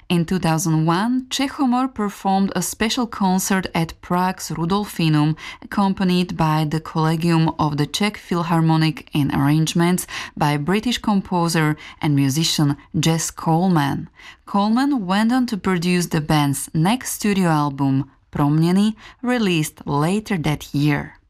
In 2001, Čechomor performed a special concert at Prague's Rudolfinum, accompanied by the Collegium of the Czech Philharmonic in arrangements by British composer and musician Jess Coleman. Coleman went on to produce the band's next studio album, Proměny, released later that year.